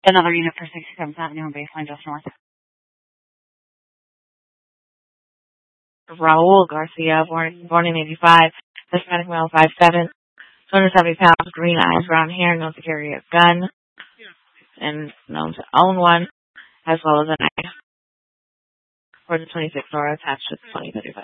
Another unit for 67th Avenue and baseline just north. Raul Garcia, born in 85, Hispanic male, 5'7", 270 pounds, green eyes, brown hair, known to carry a gun, and known to own one, as well as a knife. For the 26 Nora attached to the 2035.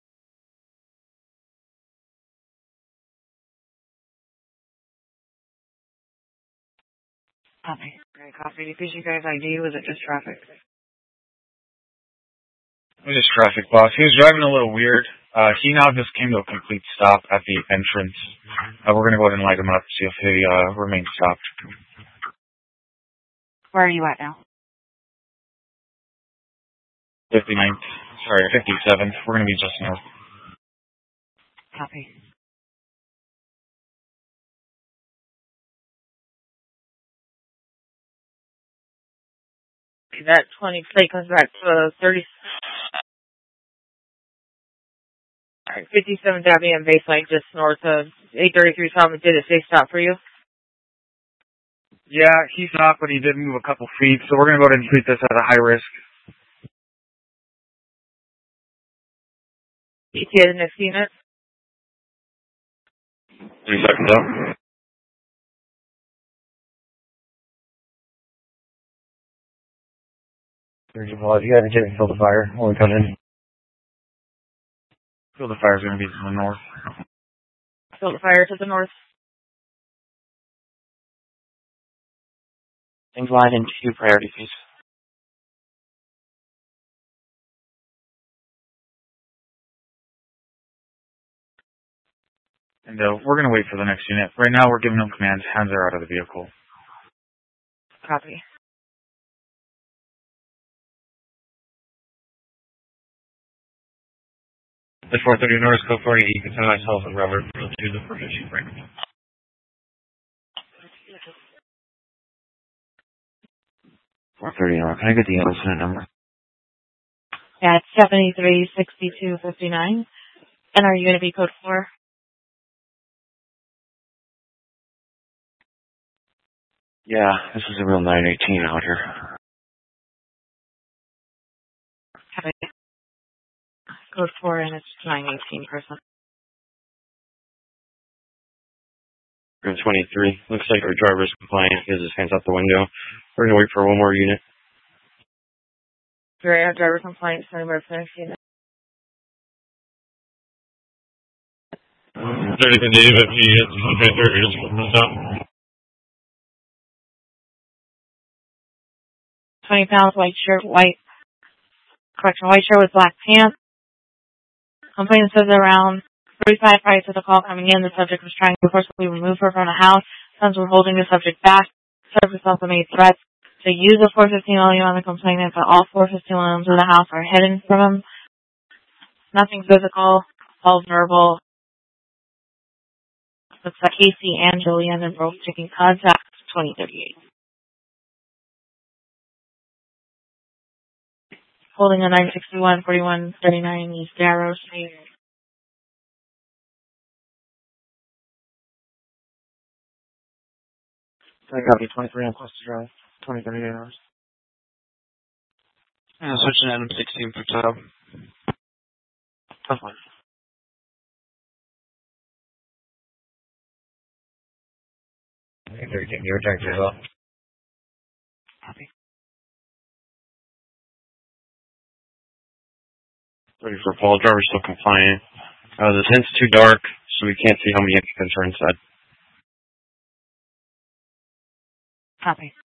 Copy. Great copy. Did you guys ID? Was it just traffic? It was just traffic, boss. He was driving a little weird. He now just came to a complete stop at the entrance. We're going to go ahead and light him up, see if he remains stopped. Where are you at now? 59th. Sorry, 57th. We're going to be just north. Copy. That 20 plate comes back to 30. Alright, 57th Avenue and baseline just north of 833 Tom. Did it say stop for you? Yeah, he stopped, but he did move a couple feet, so we're going to go ahead and treat this as a high risk. ETA the next unit. 3 seconds out. You got to get it, fill the fire when we come in. Fill the fire's going to be to the north. Fill the fire to the north. Things line into priority, please. And we're going to wait for the next unit. Right now, we're giving them commands. Hands are out of the vehicle. Copy. The 430 North, code 40, you can send myself and Robert to the permission break. 430 North, can I get the incident number? Yeah, it's 736259. And are you going to be code 4? Yeah, this is a real 918 out here. Copy. Code 4 and it's 918 person. Room 23. Looks like our driver's compliant. He has his hands out the window. We're going to wait for one more unit. You're at driver compliance, sending by the next unit. 30th and Dave, if he hits 130, just put this up. 20 pounds, white shirt with black pants. Complainant says around 35 prior to the call coming in, the subject was trying to forcibly remove her from the house. Sons were holding the subject back. The subject also made threats to use a 415 volume on the complainant, but all 415 volumes of the house are hidden from him. Nothing physical, all verbal. Looks like Casey and Julian are both taking contact. 2038. Holding a 961 4139 East Darrow Street. I copy 23 on Cluster Drive. 2038 hours. Yeah, switching item 16 for top. Tough one. You're attacked as well. Copy. 34 Paul, driver's still compliant. The tent's too dark, so we can't see how many occupants are inside. Copy.